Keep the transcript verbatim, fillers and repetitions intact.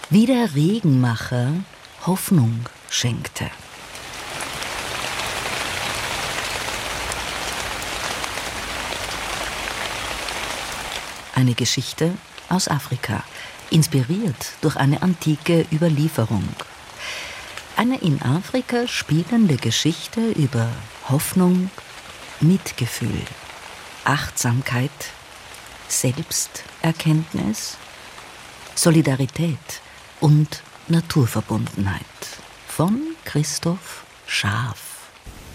Wie der Regenmacher Hoffnung schenkte. Eine Geschichte aus Afrika, inspiriert durch eine antike Überlieferung. Eine in Afrika spielende Geschichte über Hoffnung, Mitgefühl, Achtsamkeit, Selbsterkenntnis, Solidarität und Naturverbundenheit von Christoph Schaaf.